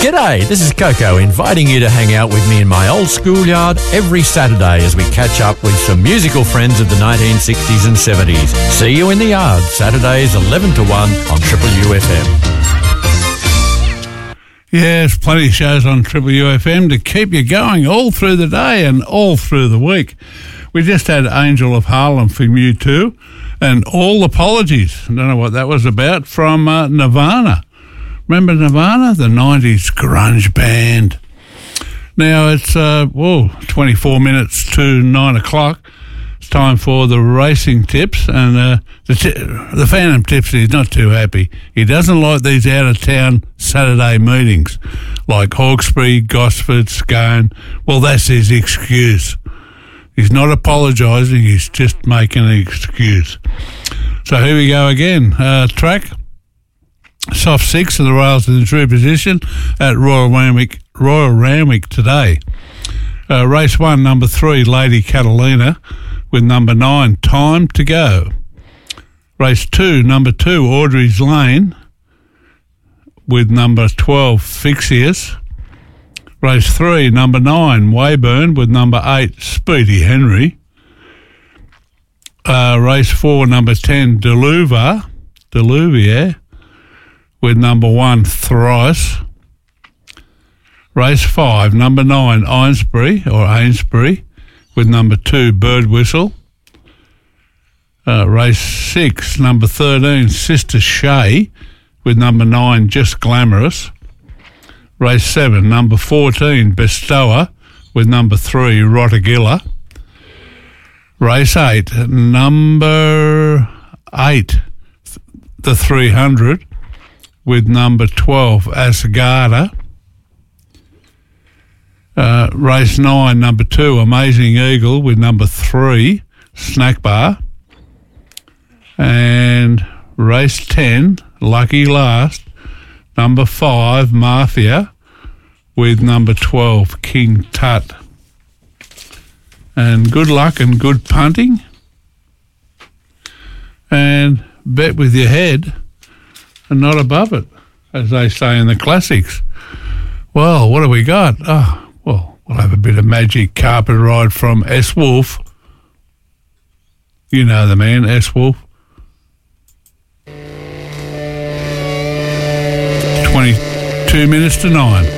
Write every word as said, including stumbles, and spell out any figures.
G'day, this is Coco inviting you to hang out with me in my old schoolyard every Saturday as we catch up with some musical friends of the nineteen sixties and seventies. See you in the yard, Saturdays eleven to one on Triple U F M. Yes, plenty of shows on Triple U F M to keep you going all through the day and all through the week. We just had Angel of Harlem from U two and All Apologies. I don't know what that was about, from uh, Nirvana. Remember Nirvana? The nineties grunge band. Now it's, uh, whoa, twenty-four minutes to nine o'clock. It's time for the racing tips, and uh, the, t- the Phantom Tipsy is not too happy. He doesn't like these out-of-town Saturday meetings, like Hawkesbury, Gosford, Scone. Well, that's his excuse. He's not apologising, he's just making an excuse. So here we go again. Uh, track, soft six of the rails in the true position at Royal Randwick, Royal Randwick today. Uh, race one, number three, Lady Catalina, with number nine, Time to Go. Race two, number two, Audrey's Lane, with number twelve, Fixius. Race three, number nine, Weyburn, with number eight, Speedy Henry. Uh, race four, number ten, Deluva, Deluvia, with number one, Thrice. Race five, number nine, Ainsbury, or Ainsbury, with number two, Bird Whistle. Uh, race six, number thirteen, Sister Shay, with number nine, Just Glamorous. Race seven, number fourteen, Bestower, with number three, Rotagilla. Race eight, number eight, the three hundred, with number twelve, Asgarda. Uh, race nine, number two, Amazing Eagle, with number three, Snack Bar. And race ten, Lucky Last, number five, Mafia, with number twelve, King Tut. And good luck and good punting. And bet with your head and not above it, as they say in the classics. Well, what have we got? Oh, well, we'll have a bit of Magic Carpet Ride from S. Wolf. You know the man, S. Wolf. twenty-two minutes to nine.